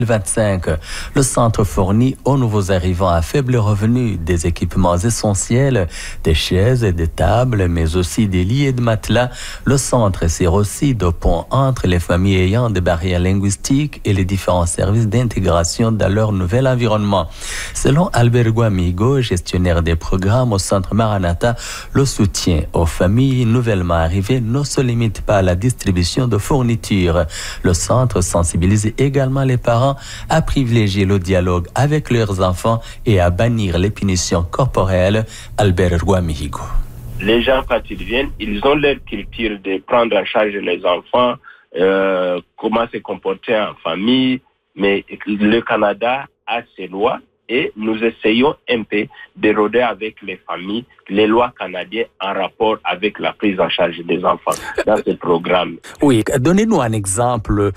2025, le centre fournit aux nouveaux arrivants à faible revenu des équipements essentiels, des chaises et des tables, mais aussi des lits et de matelas. Le centre sert aussi de pont entre les familles ayant des barrières linguistiques et les différents services d'intégration dans leur nouvel environnement. Selon Albert Guamigo, gestionnaire des programmes au centre Maranatha, le soutien aux familles nouvellement arrivées ne se limite pas à la distribution de fournitures. Le centre sensibilise également les parents à privilégier le dialogue avec leurs enfants et à bannir les punitions corporelles. Albert Guamigo. Les gens, quand ils viennent, ils ont leur culture de prendre en charge les enfants, comment se comporter en famille, mais le Canada a ses lois et nous essayons un peu d'éroder avec les familles les lois canadiennes en rapport avec la prise en charge des enfants dans ce programme. Oui, donnez-nous un exemple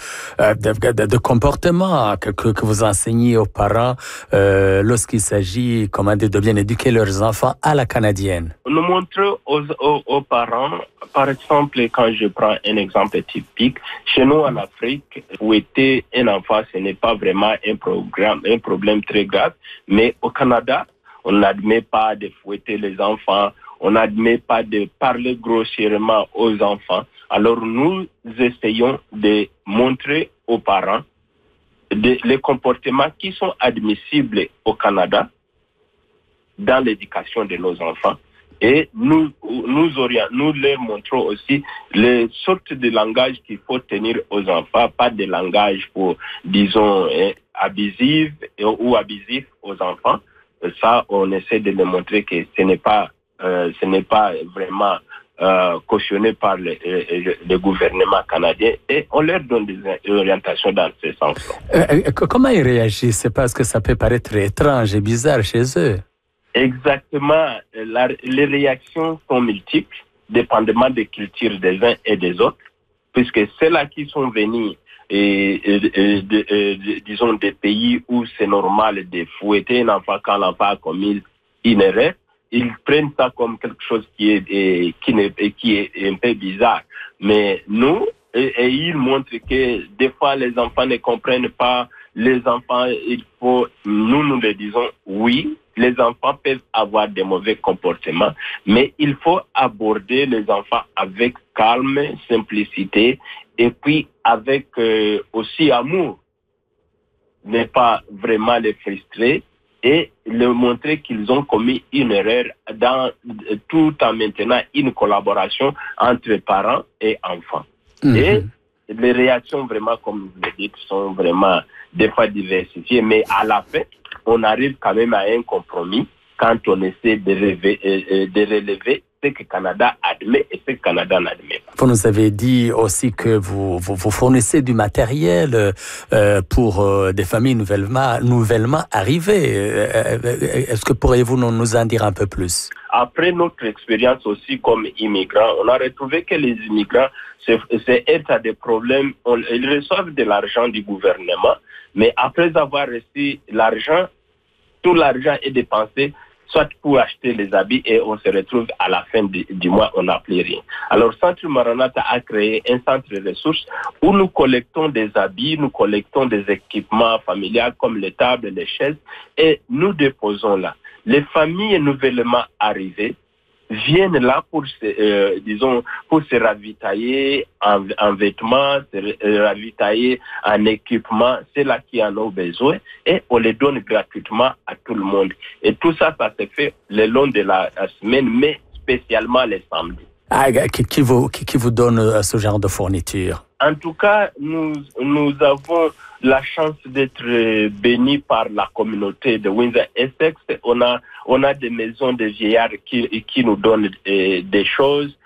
de comportement que vous enseignez aux parents lorsqu'il s'agit de bien éduquer leurs enfants à la canadienne. Nous montrons aux parents, par exemple, quand je prends un exemple typique, chez nous en Afrique, fouetter un enfant, ce n'est pas vraiment un problème très grave, mais au Canada, on n'admet pas de fouetter les enfants, on n'admet pas de parler grossièrement aux enfants. Alors nous essayons de montrer aux parents les comportements qui sont admissibles au Canada dans l'éducation de nos enfants. Et nous leur montrons aussi les sortes de langage qu'il faut tenir aux enfants, pas de langage pour, disons, abusif aux enfants. Ça, on essaie de leur montrer que ce n'est pas vraiment cautionné par le gouvernement canadien et on leur donne des orientations dans ce sens-là. Comment ils réagissent? C'est parce que ça peut paraître étrange et bizarre chez eux. Exactement. Les réactions sont multiples, dépendamment des cultures des uns et des autres, puisque ceux-là qui sont venus disons des pays où c'est normal de fouetter un enfant quand l'enfant a commis une erreur, ils prennent ça comme quelque chose qui est un peu bizarre. Mais nous, et ils montrent que des fois les enfants ne comprennent pas. Les enfants, nous les disons, oui, les enfants peuvent avoir des mauvais comportements, mais il faut aborder les enfants avec calme, simplicité, et puis avec aussi amour. Ne pas vraiment les frustrer et leur montrer qu'ils ont commis une erreur tout en maintenant une collaboration entre parents et enfants. Mm-hmm. Et les réactions vraiment, comme vous le dites, sont vraiment des fois diversifiées, mais à la fin, on arrive quand même à un compromis quand on essaie de relever ce que le Canada admet et ce que le Canada n'admet pas. Vous nous avez dit aussi que vous fournissez du matériel pour des familles nouvellement arrivées. Est-ce que pourriez-vous nous en dire un peu plus? Après notre expérience aussi comme immigrants, on a retrouvé que les immigrants, c'est être à des problèmes. Ils reçoivent de l'argent du gouvernement, mais après avoir reçu l'argent, tout l'argent est dépensé, soit pour acheter les habits et on se retrouve à la fin du mois, on n'a plus rien. Alors, Centre Maranatha a créé un centre de ressources où nous collectons des habits, nous collectons des équipements familiaux comme les tables, les chaises et nous déposons là. Les familles nouvellement arrivées viennent là pour se ravitailler en vêtements, se ravitailler en équipement, c'est là qui en ont besoin et on les donne gratuitement à tout le monde. Et tout ça, ça se fait le long de la semaine, mais spécialement les samedis. Qui vous donne ce genre de fourniture? En tout cas, nous avons la chance d'être bénis par la communauté de Windsor-Essex. On a des maisons de vieillards qui nous donnent des choses,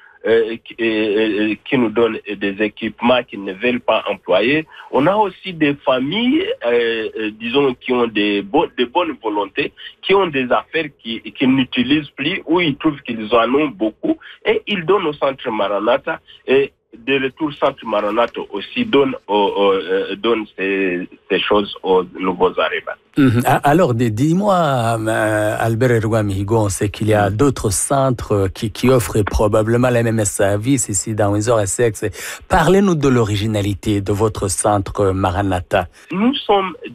qui nous donnent des équipements qu'ils ne veulent pas employer. On a aussi des familles, disons, qui ont de bonnes volontés, qui ont des affaires qu'ils n'utilisent plus, où ils trouvent qu'ils en ont beaucoup, et ils donnent au Centre Maranatha. Et de retour, Centre Maranatha aussi donne ces choses aux nouveaux arrivants. Alors, dis-moi, Albert Guamigo, on sait qu'il y a d'autres centres qui offrent probablement les mêmes services ici dans Windsor-Essex. Parlez-nous de l'originalité de votre centre Maranatha. Nous sommes